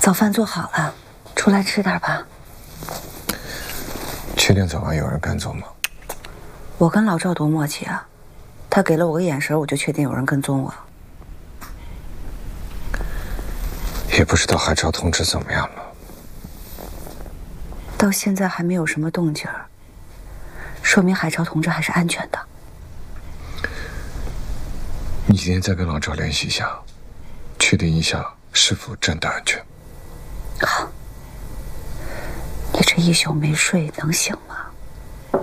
早饭做好了，出来吃点吧。 确定早晚有人跟踪吗？ 我跟老赵多默契啊，他给了我个眼神，我就确定有人跟踪我。 也不知道海潮同志怎么样了。 到现在还没有什么动静儿，说明海潮同志还是安全的。 你今天再跟老赵联系一下，确定一下是否真的安全。 好，你这一宿没睡能行吗？